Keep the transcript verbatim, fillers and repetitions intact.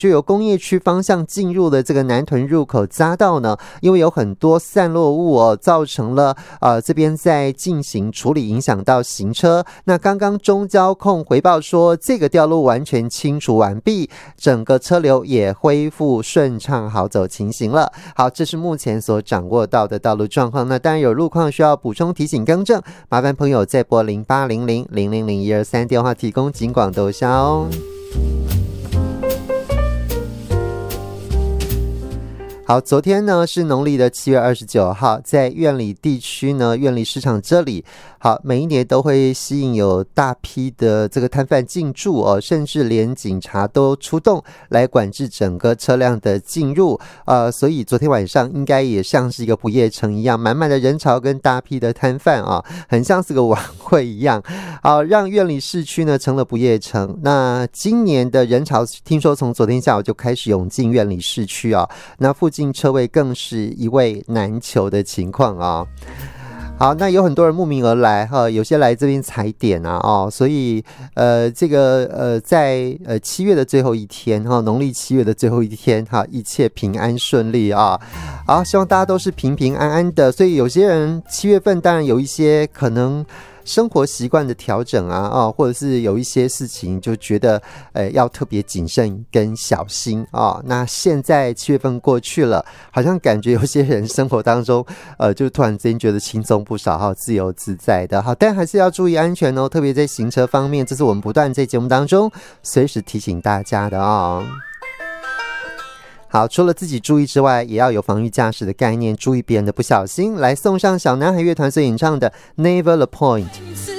就由工业区方向进入的这个南屯入口匝道呢，因为有很多散落物哦，造成了呃这边在进行处理，影响到行车。那刚刚中交控回报说，这个掉路完全清除完毕，整个车流也恢复顺畅好走情形了。好，这是目前所掌握到的道路状况。那当然有路况需要补充提醒更正，麻烦朋友再拨零八零零零零零一二三电话提供警广斗销哦。好，昨天呢是农历的七月二十九号，在苑里地区呢，苑里市场这里，好，每一年都会吸引有大批的这个摊贩进驻哦，甚至连警察都出动来管制整个车辆的进入，呃，所以昨天晚上应该也像是一个不夜城一样，满满的人潮跟大批的摊贩啊，很像是个晚会一样，好，让苑里市区呢成了不夜城。那今年的人潮听说从昨天下午就开始涌进苑里市区啊，那附近车位更是一位难求的情况啊。好，那有很多人慕名而来哈，有些来这边踩点啊，哦，所以呃，这个呃，在呃七月的最后一天哈，农历七月的最后一天哈，一切平安顺利啊，好，希望大家都是平平安安的。所以有些人七月份当然有一些可能生活习惯的调整啊，哦，或者是有一些事情就觉得呃要特别谨慎跟小心啊，哦。那现在七月份过去了，好像感觉有些人生活当中呃就突然之间觉得轻松不少哈，自由自在的哈，但还是要注意安全哦，特别在行车方面，这是我们不断在节目当中随时提醒大家的哦。好，除了自己注意之外，也要有防御驾驶的概念，注意别人的不小心。来送上小男孩乐团所演唱的 Never the Point。